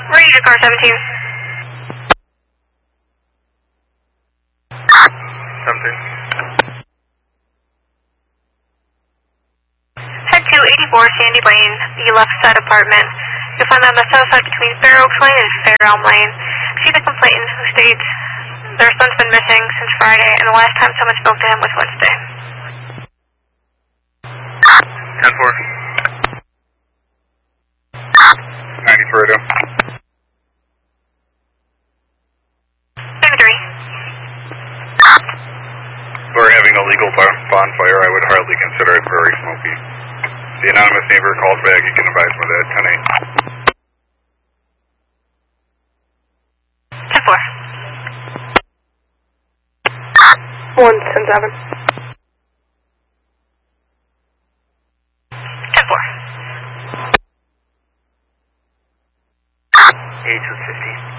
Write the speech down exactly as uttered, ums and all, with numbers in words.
Ready to car seventeen. Something. Head to eighty-four Sandy Lane, the left side apartment. You'll find them on the south side between Fair Oaks Lane and Fair Elm Lane. See the complainant who states their son's been missing since Friday, and the last time someone spoke to him was Wednesday. ten four. ninety for radio. seventy-three. We're having a legal bonfire. I would hardly consider it very smoky. The anonymous neighbor calls back. You can advise me that. ten eight. ten four. one ten seven. ten four. eight two fifty.